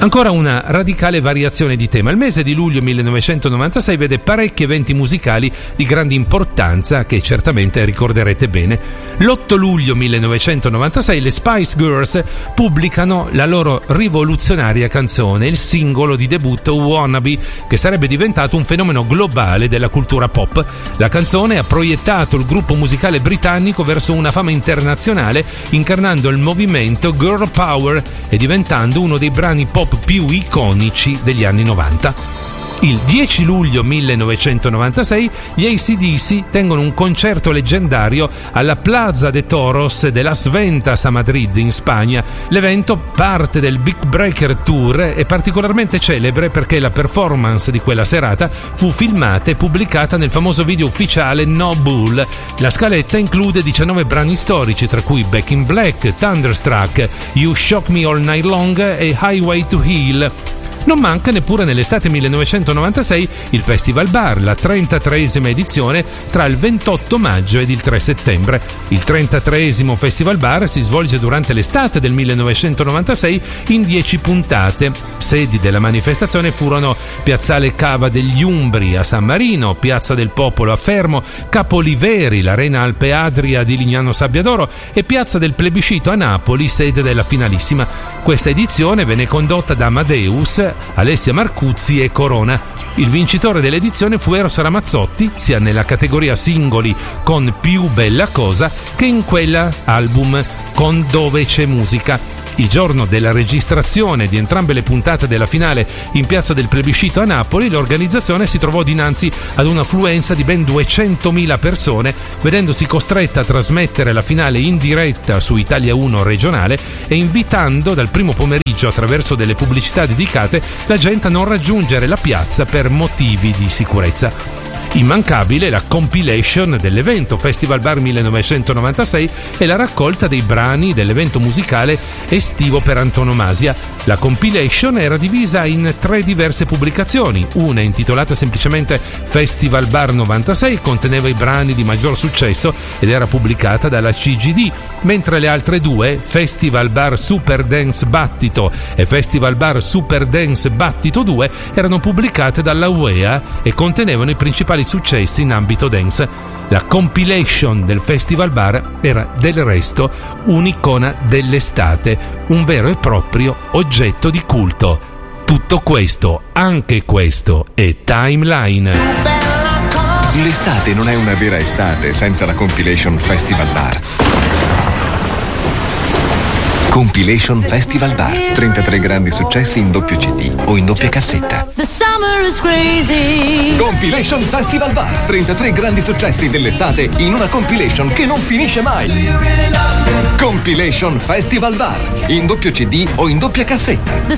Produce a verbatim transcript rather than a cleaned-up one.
Ancora una radicale variazione di tema. Il mese di luglio millenovecentonovantasei vede parecchi eventi musicali di grande importanza che certamente ricorderete bene. L'otto luglio millenovecentonovantasei le Spice Girls pubblicano la loro rivoluzionaria canzone, il singolo di debutto Wannabe, che sarebbe diventato un fenomeno globale della cultura pop. La canzone ha proiettato il gruppo musicale britannico verso una fama internazionale, incarnando il movimento Girl Power e diventando uno dei brani pop più iconici degli anni novanta. Il dieci luglio millenovecentonovantasei gli A C D C tengono un concerto leggendario alla Plaza de Toros de Las Ventas a Madrid, in Spagna. L'evento, parte del Big Breaker Tour, è particolarmente celebre perché la performance di quella serata fu filmata e pubblicata nel famoso video ufficiale No Bull. La scaletta include diciannove brani storici, tra cui Back in Black, Thunderstruck, You Shock Me All Night Long e Highway to Hell. Non manca neppure nell'estate millenovecentonovantasei il Festival Bar, la trentatreesima edizione, tra il ventotto maggio ed il tre settembre. Il trentatreesimo Festival Bar si svolge durante l'estate del millenovecentonovantasei in dieci puntate. Sedi della manifestazione furono Piazzale Cava degli Umbri a San Marino, Piazza del Popolo a Fermo, Capoliveri, l'Arena Alpe Adria di Lignano Sabbiadoro e Piazza del Plebiscito a Napoli, sede della finalissima. Questa edizione venne condotta da Amadeus, Alessia Marcuzzi e Corona. Il vincitore dell'edizione fu Eros Ramazzotti, sia nella categoria singoli con Più bella cosa che in quella album con Dove c'è musica. Il giorno della registrazione di entrambe le puntate della finale in Piazza del Plebiscito a Napoli, l'organizzazione si trovò dinanzi ad un'affluenza di ben duecentomila persone, vedendosi costretta a trasmettere la finale in diretta su Italia uno regionale e invitando dal primo pomeriggio, attraverso delle pubblicità dedicate, la gente a non raggiungere la piazza per motivi di sicurezza. Immancabile la compilation dell'evento Festival Bar millenovecentonovantasei e la raccolta dei brani dell'evento musicale estivo per antonomasia. La compilation era divisa in tre diverse pubblicazioni. Una, intitolata semplicemente Festival Bar novantasei, conteneva i brani di maggior successo ed era pubblicata dalla C G D, mentre le altre due, Festival Bar Super Dance Battito e Festival Bar Super Dance Battito due, erano pubblicate dalla U E A e contenevano i principali successi in ambito dance. La compilation del Festival Bar era del resto un'icona dell'estate, un vero e proprio oggetto di culto. Tutto questo, anche questo, è Timeline. L'estate non è una vera estate senza la compilation Festival Bar. Compilation Festival Bar, trentatré grandi successi in doppio C D o in doppia cassetta. Compilation Festival Bar, trentatré grandi successi dell'estate in una compilation che non finisce mai. Compilation Festival Bar, in doppio C D o in doppia cassetta.